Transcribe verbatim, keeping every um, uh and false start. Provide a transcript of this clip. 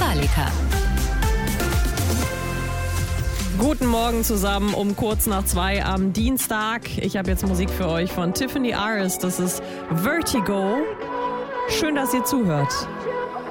Metallica. Guten Morgen zusammen um kurz nach zwei am Dienstag. Ich habe jetzt Musik für euch von Tiffany Aris. Das ist Vertigo. Schön, dass ihr zuhört.